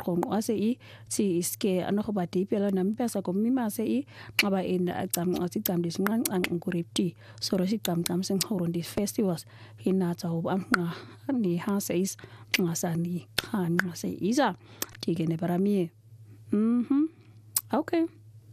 kong ase I ti iske ano ko ba di pela nam pesa ko mima se I ngaba in tam ngam dis ngang ang nguripti so ro si tam sing horon dis festivals hinata ho am nga ni ha se is ngasa ni khan ngase isa ti gene para mi okay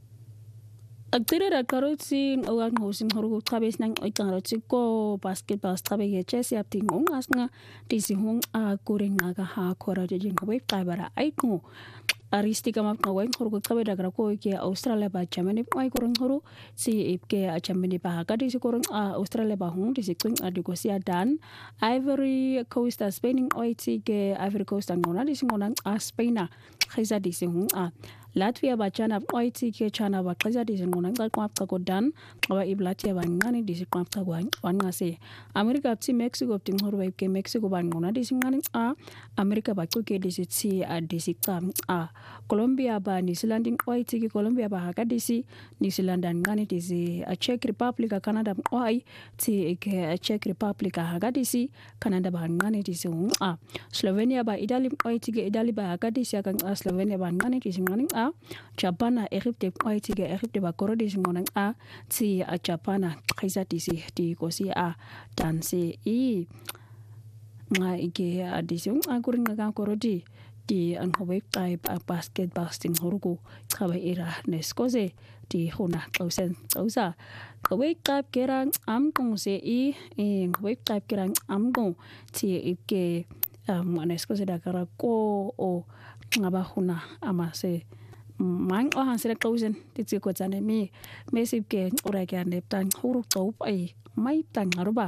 Agtire ra karotsi ogang hosin horugo tabes nang oikarotsi ko basketball tabe ye chesi apting ongas nga disi hong a kuring aga ha kora jeng ko web kabara aiko aristika map nga wain horugo tabe dagra ko ke Australia ba Germany ai kurang horu si ipke a Germany ba ka disi kurang a Australia ba hong disi kwing adiko sia dan Ivory Coast Spain oiti ke Ivory Coast ngona disi ngona a Spain khiza disi hong a Latvia ba chana oiti ke chana ba khiza disi ngona kwap ka godan wa iblatia ba ngani disi kwap ka wan ngase America ti Mexico ting horu ba ke Mexico ba ngona disi ngani a America ba ke disi ti a disi kam a Colombia ba New Zealand oiti ke Colombia ba ka disi New Zealand ngani disi a Czech Republic a Canada oi ti ke Czech Republic a ka disi Canada ba ngani disi a Slovenia ba Italy oiti ke Italy ba ka disi kan Slovenia ba ngani disi ngani a Japan a Egypt oiti ke Egypt ba koro disi ngona a ti a Japan a khiza disi di kosi a dan si I nga ike a disi a kuring ga koro di an hobe type a basketball sting horugo kaba era neskoze di hona klausen tausa hobe type kerang am kong se I hobe type kerang am kong ti ike neskoze da kara ko o ngaba hona ama se mang o han sira klausen ti ko tsane mi mesip ke ora ke ne tan huru top ai mai tan haruba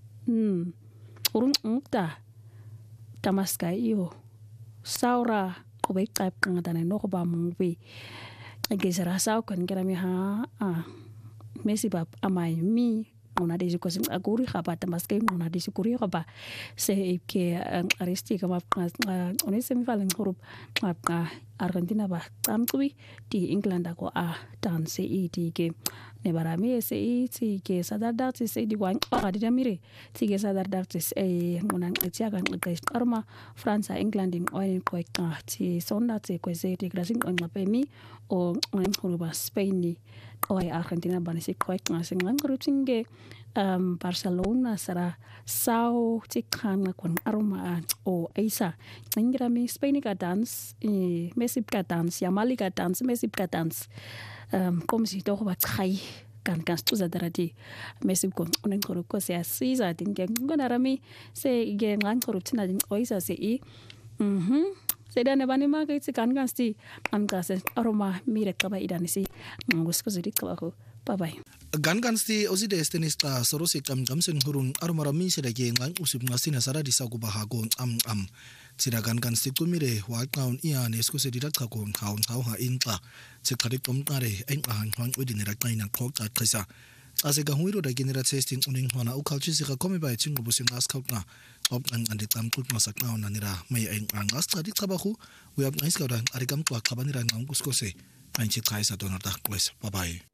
urun ukta tamaska iyo saura ko be type kan dane no ba mu be gesara sau kan kera mi ha mesi bab amai mi ona de ko sin aguri khaba tamaska ona de sikuri khaba se ke aristi kama oni semi falen group Argentina ba tamtui di England ko a dan se di ke ne barami se ti ke sadar dat se di wan di damire ti ke sadar dat se monan tia kan ke arma France England in oil ko ka ti sonda te ko se di grasin on lapemi o on horuba Spain ni o Argentina ba se ko ka se ngan rutinge Barcelona sara sao ti kan kon arma o Aisa ngrami Spain ka dance mesip ka dance Yamali ka dance mesip ka dance comme si to ba trai kan stuza darati mesip kon onen ko se asiza dinge ngona rami se ge ngan korutina din Oisa se I se dane bani ma ke ti kan sti am ka se aroma mire ka ba idanisi ngusko zidi ka ko bye bye Gangan sti oside estenistra sorosi kam sen hurun armarami sida ge ngang usib ngasina sara di sagu bahago am sida gangan sti tumire wa kaun ia nesko se didak ka kon kaun ha inta se khadik tom tare en han hang udin ra kaina khok ta khisa ase ga huiro da genera testing uning hona u culture se ka komi ba chingo busim nas khokna op an ande tam kut masak na ona nira mai en angas khadik kabahu we have nice ga arigam kwa khabanira ngam kusko se anchi khaisa donor da kwes bye bye